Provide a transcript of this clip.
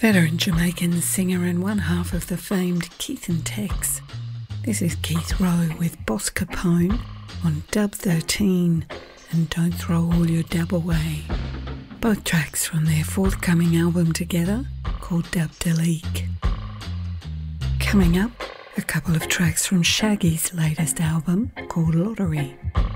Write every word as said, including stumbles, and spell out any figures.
veteran Jamaican singer and one half of the famed Keith and Tex. This is Keith Rowe with Boss Capone on Dub thirteen and Don't Throw All Your Dub Away. Both tracks from their forthcoming album together called Dub Deleek. Coming up, a couple of tracks from Shaggy's latest album called Lottery.